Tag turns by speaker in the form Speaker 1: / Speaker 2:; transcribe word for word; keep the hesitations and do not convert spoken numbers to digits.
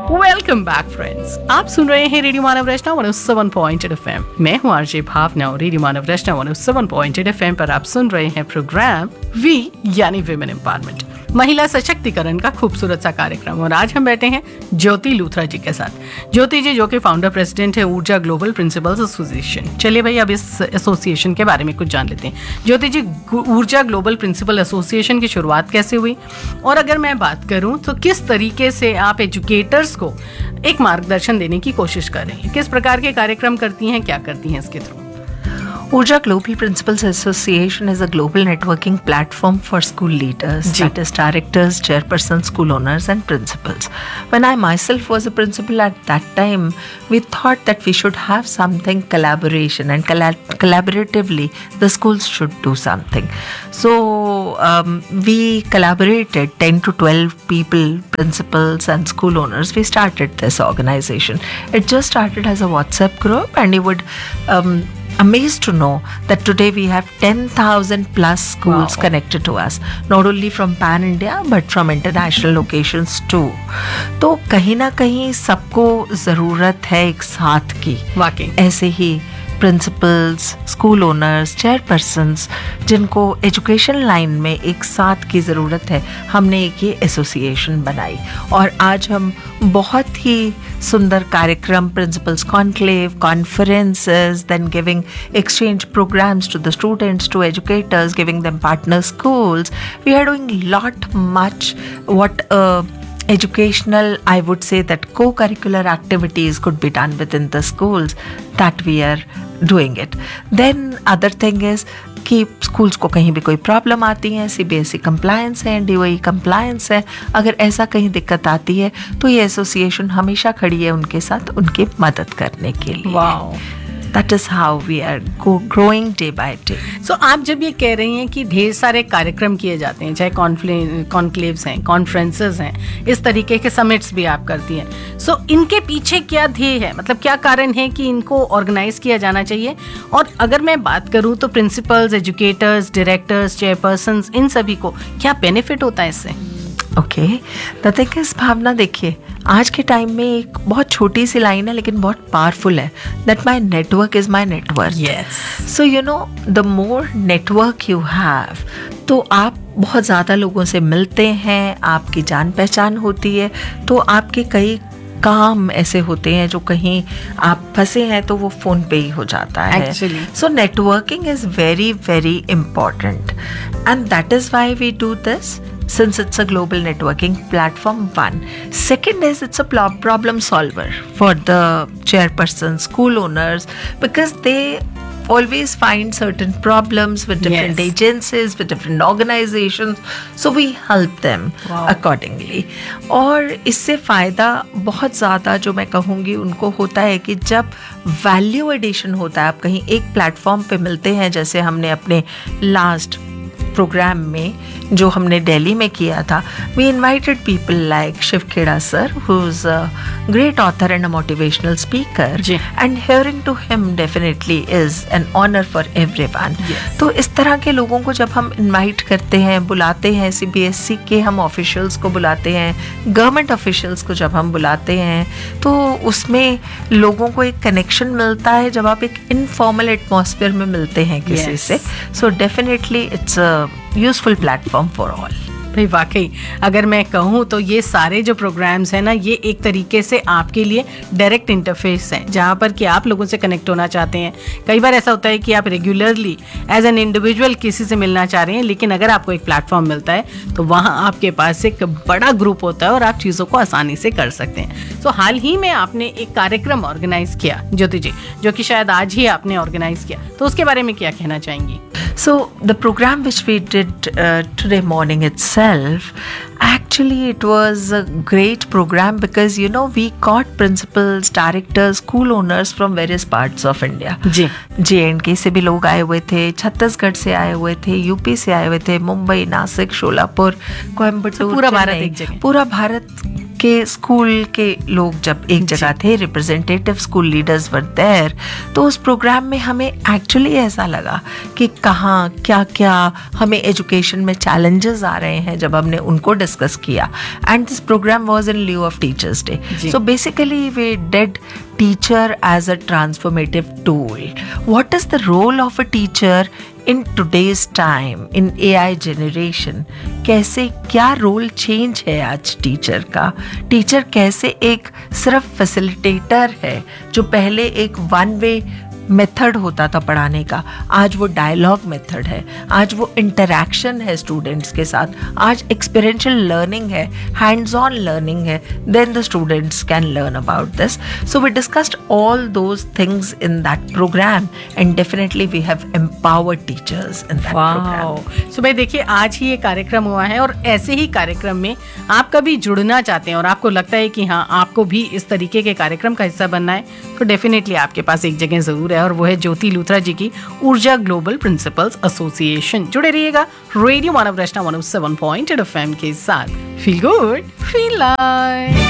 Speaker 1: Welcome back friends, आप सुन रहे हैं रेडियो मानव रचना one O seven point eight F M. मैं हूं आरजे भावना और रेडियो मानव रचना one O seven point eight F M पर आप सुन रहे हैं प्रोग्राम वी यानी विमेन एम्पावरमेंट, महिला सशक्तिकरण का खूबसूरत सा कार्यक्रम। और आज हम बैठे हैं ज्योति लूथरा जी के साथ। ज्योति जी जो कि फाउंडर प्रेसिडेंट है ऊर्जा ग्लोबल प्रिंसिपल्स एसोसिएशन। चलिए भाई अब इस एसोसिएशन के बारे में कुछ जान लेते हैं। ज्योति जी, ऊर्जा ग्लोबल प्रिंसिपल एसोसिएशन की शुरुआत कैसे हुई, और अगर मैं बात करूं तो किस तरीके से आप एजुकेटर्स को एक मार्गदर्शन देने की कोशिश कर रही हैं, किस प्रकार के कार्यक्रम करती हैं, क्या करती हैं इसके through?
Speaker 2: Urja Global Principals Association is a global networking platform for school leaders,
Speaker 1: Ji.
Speaker 2: that is directors, chairpersons, school owners and principals. When I myself was a principal at that time, we thought that we should have something collaboration and colla- collaboratively the schools should do something. So um, we collaborated ten to twelve people, principals and school owners. We started this organization. It just started as a WhatsApp group, and you would um, amazed to know that today we have ten thousand plus schools
Speaker 1: Wow.
Speaker 2: connected to us, not only from pan India but from international locations too. तो कहीं ना कहीं सबको ज़रूरत है एक साथ की।
Speaker 1: वाकई
Speaker 2: ऐसे ही प्रिंसिपल्स, स्कूल ओनर्स, चेयरपर्सन्स जिनको एजुकेशन लाइन में एक साथ की ज़रूरत है, हमने एक ये एसोसिएशन बनाई और आज हम बहुत ही सुंदर कार्यक्रम, principles conclave, conferences, then giving exchange programmes to the students, to educators, giving them partner schools. We are doing lot much what educational, I would say that co-curricular activities could be done within the schools, that we are doing it. Then other thing is कि schools को कहीं भी कोई problem आती है, C B S E compliance है, D O ई compliance है, अगर ऐसा कहीं दिक्कत आती है तो ये एसोसिएशन हमेशा खड़ी है उनके साथ, उनकी मदद करने के लिए.
Speaker 1: Wow,
Speaker 2: That is how we are go, growing day by day.
Speaker 1: So so, आप जब ये कह रही हैं कि ढेर सारे कार्यक्रम किए जाते हैं, चाहे कॉन्क्लेव्स हैं, कॉन्फ्रेंसेस हैं, इस तरीके के समिट्स भी आप करती हैं, सो so, इनके पीछे क्या ध्येय है, मतलब क्या कारण है कि इनको ऑर्गेनाइज किया जाना चाहिए? और अगर मैं बात करूँ तो प्रिंसिपल्स, एजुकेटर्स, डायरेक्टर्स, चेयरपर्सन्स, इन सभी को क्या बेनिफिट होता है इससे?
Speaker 2: ओके, द थिंग इज भावना, देखिए आज के टाइम में एक बहुत छोटी सी लाइन है लेकिन बहुत पावरफुल है, that my network is my network.
Speaker 1: Yes,
Speaker 2: so you know the more network you have, तो आप बहुत ज़्यादा लोगों से मिलते हैं, आपकी जान पहचान होती है, तो आपके कई काम ऐसे होते हैं जो कहीं आप फंसे हैं तो वो फ़ोन पे ही हो जाता है. सो networking is very very important and that is why we do this. Since it's a global networking platform, one. Second is it's a pl- problem solver for the chairperson, school owners, because they always find certain problems with different
Speaker 1: Yes.
Speaker 2: agencies, with different organizations, so we help them
Speaker 1: Wow.
Speaker 2: accordingly. और इससे फ़ायदा बहुत ज़्यादा जो मैं कहूँगी उनको होता है कि जब वैल्यू एडिशन होता है, आप कहीं एक प्लेटफॉर्म पे मिलते हैं, जैसे हमने अपने लास्ट प्रोग्राम में जो हमने दिल्ली में किया था, we invited people like Shiv Kheda sir, who is a great author and a motivational speaker, and hearing to him definitely is an honour for everyone. तो इस तरह के लोगों को जब हम इनवाइट करते हैं, बुलाते हैं, सी बी एस ई के हम ऑफिशियल्स को बुलाते हैं, गवर्नमेंट ऑफिशियल्स को जब हम बुलाते हैं, तो उसमें लोगों को एक कनेक्शन मिलता है जब आप एक इनफॉर्मल एटमॉस्फेयर में मिलते हैं किसी
Speaker 1: Yes.
Speaker 2: से. So definitely it's a useful platform for all.
Speaker 1: भाई वाकई अगर मैं कहूँ तो ये सारे जो प्रोग्राम्स हैं ना, ये एक तरीके से आपके लिए डायरेक्ट इंटरफेस हैं, जहाँ पर कि आप लोगों से कनेक्ट होना चाहते हैं. कई बार ऐसा होता है कि आप रेगुलरली एज एन इंडिविजुअल किसी से मिलना चाह रहे हैं, लेकिन अगर आपको एक प्लेटफॉर्म मिलता है तो वहाँ आपके पास एक बड़ा ग्रुप होता है और आप चीज़ों को आसानी से कर सकते हैं. तो हाल ही में आपने एक कार्यक्रम ऑर्गेनाइज किया ज्योति जी, जो कि शायद आज ही आपने ऑर्गेनाइज किया, तो उसके बारे में क्या कहना चाहेंगी?
Speaker 2: So the program which we did uh, today morning itself, actually it was a great program because you know we got principals, directors, school owners from various parts of India.
Speaker 1: Ji,
Speaker 2: J and के से भी लोग आए हुए थे, छत्तीसगढ़ से आए हुए थे, यूपी से आए हुए थे, मुंबई, नासिक, शोलापुर, कोयम्बटूर,
Speaker 1: पूरा भारत एक जगह,
Speaker 2: पूरा भारत के स्कूल के लोग जब एक जगह थे, representative school leaders were there. तो उस प्रोग्राम में हमें एक्चुअली ऐसा लगा कि कहाँ क्या क्या हमें एजुकेशन में चैलेंजेस आ रहे हैं, जब हमने उनको डिस्कस किया and this programme was in lieu of teachers day.
Speaker 1: Ji.
Speaker 2: So basically we did teacher as a transformative tool. What is the role of a teacher in today's time, in A I generation? कैसे क्या role change है आज teacher का? Teacher कैसे एक सिर्फ facilitator है जो पहले एक वन वे मेथड होता था पढ़ाने का, आज वो डायलॉग मेथड है, आज वो इंटरैक्शन है स्टूडेंट्स के साथ, आज एक्सपीरियंशियल लर्निंग है, हैंड्स ऑन लर्निंग है, then the students can learn about this. So we discussed all those things in that programme and definitely we have empowered teachers in that programme.
Speaker 1: सो भाई देखिए, आज ही ये कार्यक्रम हुआ है और ऐसे ही कार्यक्रम में आप कभी जुड़ना चाहते हैं और आपको लगता है कि हाँ आपको भी इस तरीके के कार्यक्रम का हिस्सा बनना है, तो डेफिनेटली आपके पास एक जगह जरूर है और वो है ज्योति लूथरा जी की ऊर्जा ग्लोबल प्रिंसिपल्स एसोसिएशन. जुड़े रहिएगा रेडियो मानव रचना one O seven point eight F M के साथ. Feel good, feel like.